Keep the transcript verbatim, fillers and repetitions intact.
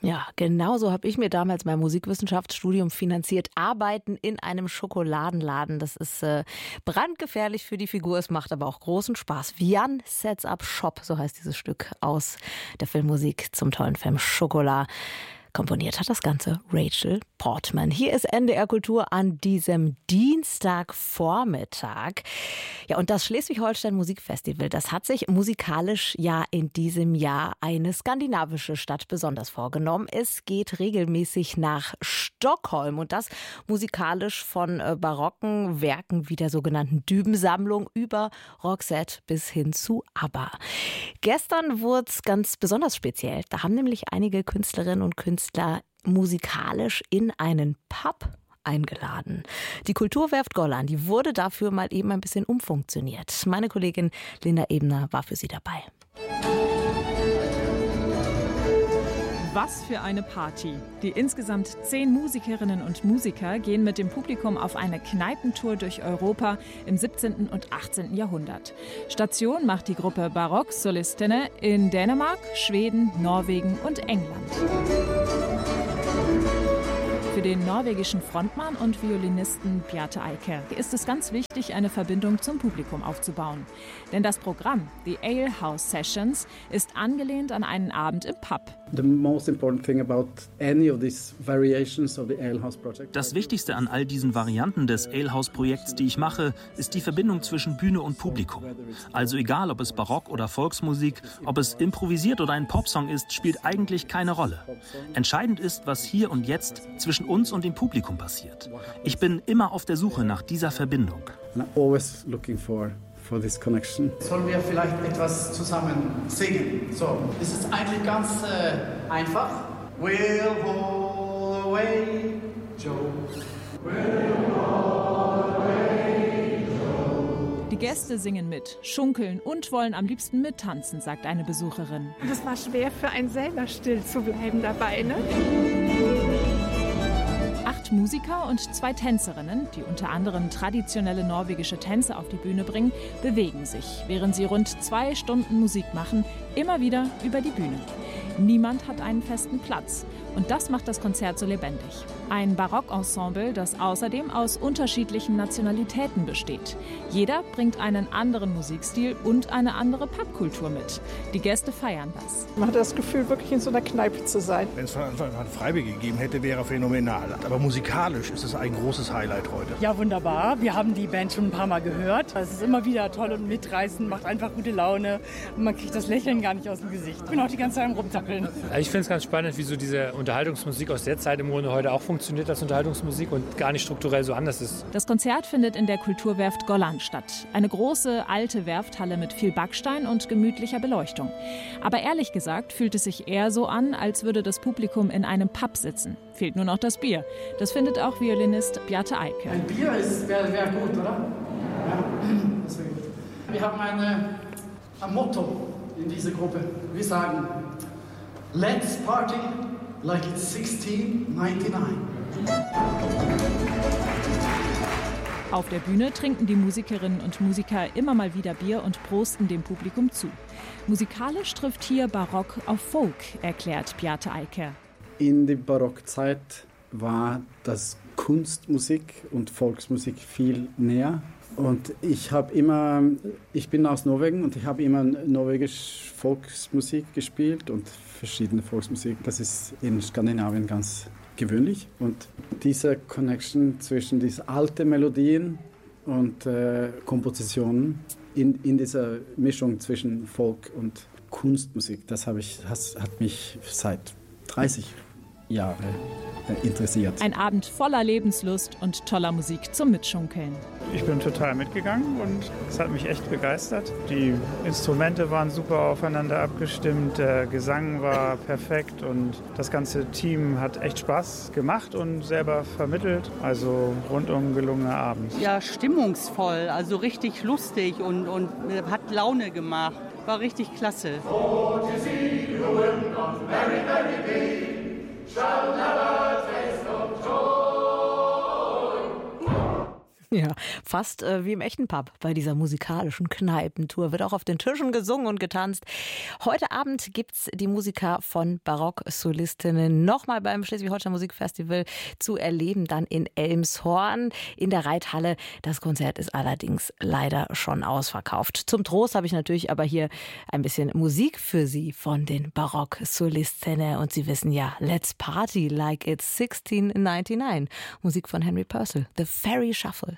Ja, genau so habe ich mir damals mein Musikwissenschaftsstudium finanziert. Arbeiten in einem Schokoladenladen, das ist äh, brandgefährlich für die Figur. Es macht aber auch großen Spaß. Jan Sets Up Shop, so heißt dieses Stück aus der Filmmusik zum tollen Film Schokolade. Komponiert hat das Ganze Rachel Portman. Hier ist N D R Kultur an diesem Dienstagvormittag. Ja, und das Schleswig-Holstein Musikfestival, das hat sich musikalisch ja in diesem Jahr eine skandinavische Stadt besonders vorgenommen. Es geht regelmäßig nach Stockholm und das musikalisch von äh, barocken Werken wie der sogenannten Dübensammlung über Roxette bis hin zu ABBA. Gestern wurde es ganz besonders speziell. Da haben nämlich einige Künstlerinnen und Künstler musikalisch in einen Pub eingeladen. Die Kulturwerft Gollan, die wurde dafür mal eben ein bisschen umfunktioniert. Meine Kollegin Linda Ebner war für sie dabei. Was für eine Party. Die insgesamt zehn Musikerinnen und Musiker gehen mit dem Publikum auf eine Kneipentour durch Europa im siebzehnten und achtzehnten Jahrhundert. Station macht die Gruppe Barock Solistene in Dänemark, Schweden, Norwegen und England. Für den norwegischen Frontmann und Violinisten Bjarte Eiker ist es ganz wichtig, eine Verbindung zum Publikum aufzubauen. Denn das Programm, die Ale House Sessions, ist angelehnt an einen Abend im Pub. Das Wichtigste an all diesen Varianten des Ale House Projekts, die ich mache, ist die Verbindung zwischen Bühne und Publikum. Also egal, ob es Barock oder Volksmusik, ob es improvisiert oder ein Popsong ist, spielt eigentlich keine Rolle. Entscheidend ist, was hier und jetzt zwischen uns und dem Publikum passiert. Ich bin immer auf der Suche nach dieser Verbindung. For this connection. Sollen wir vielleicht etwas zusammen singen? So, es ist eigentlich ganz äh, einfach. We'll go away, Joe. We'll go away, Joe. Die Gäste singen mit, schunkeln und wollen am liebsten mittanzen, sagt eine Besucherin. Das war schwer für einen selber still zu bleiben dabei, ne? Acht Musiker und zwei Tänzerinnen, die unter anderem traditionelle norwegische Tänze auf die Bühne bringen, bewegen sich, während sie rund zwei Stunden Musik machen, immer wieder über die Bühne. Niemand hat einen festen Platz. Und das macht das Konzert so lebendig. Ein Barockensemble, das außerdem aus unterschiedlichen Nationalitäten besteht. Jeder bringt einen anderen Musikstil und eine andere Popkultur mit. Die Gäste feiern das. Man hat das Gefühl, wirklich in so einer Kneipe zu sein. Wenn es von Anfang an Freibier gegeben hätte, wäre phänomenal. Aber musikalisch ist es ein großes Highlight heute. Ja, wunderbar. Wir haben die Band schon ein paar Mal gehört. Es ist immer wieder toll und mitreißend, macht einfach gute Laune. Und man kriegt das Lächeln gar nicht aus dem Gesicht. Ich bin auch die ganze Zeit am Rumzappeln. Ich finde es ganz spannend, wie so diese Unterhaltungsmusik aus der Zeit im Grunde heute auch funktioniert als Unterhaltungsmusik und gar nicht strukturell so anders ist. Das Konzert findet in der Kulturwerft Gollan statt. Eine große, alte Werfthalle mit viel Backstein und gemütlicher Beleuchtung. Aber ehrlich gesagt fühlt es sich eher so an, als würde das Publikum in einem Pub sitzen. Fehlt nur noch das Bier. Das findet auch Violinist Bjarte Eiker. Ein Bier wäre wär gut, oder? Ja, das wäre gut. Wir haben eine, ein Motto in dieser Gruppe. Wir sagen, let's party like it's sixteen ninety-nine. Auf der Bühne trinken die Musikerinnen und Musiker immer mal wieder Bier und prosten dem Publikum zu. Musikalisch trifft hier Barock auf Folk, erklärt Bjarte Eiker. In der Barockzeit war das Kunstmusik und Volksmusik viel näher. Und ich habe immer, ich bin aus Norwegen und ich habe immer norwegisch Volksmusik gespielt und verschiedene Volksmusik. Das ist in Skandinavien ganz gewöhnlich. Und diese Connection zwischen diesen alten Melodien und äh, Kompositionen in, in dieser Mischung zwischen Folk und Kunstmusik, das habe ich, das hat mich seit dreißig Jahren interessiert. Ein Abend voller Lebenslust und toller Musik zum Mitschunkeln. Ich bin total mitgegangen und es hat mich echt begeistert. Die Instrumente waren super aufeinander abgestimmt, der Gesang war perfekt und das ganze Team hat echt Spaß gemacht und selber vermittelt. Also rundum gelungener Abend. Ja, stimmungsvoll, also richtig lustig und, und hat Laune gemacht. War richtig klasse. Ja, fast äh, wie im echten Pub bei dieser musikalischen Kneipentour. Wird auch auf den Tischen gesungen und getanzt. Heute Abend gibt's die Musiker von Barock-Solistinnen nochmal beim Schleswig-Holstein Musikfestival zu erleben, dann in Elmshorn in der Reithalle. Das Konzert ist allerdings leider schon ausverkauft. Zum Trost habe ich natürlich aber hier ein bisschen Musik für Sie von den Barock-Solistinnen. Und Sie wissen ja, let's party like it's sixteen ninety-nine. Musik von Henry Purcell, The Fairy Shuffle.